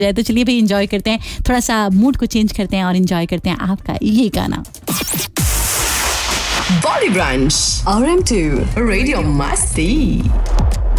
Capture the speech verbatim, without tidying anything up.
तो चलिए भाई एंजॉय करते हैं, थोड़ा सा मूड को चेंज करते हैं और एंजॉय करते हैं आपका ये गाना। Body Brunch R M two Radio Masti.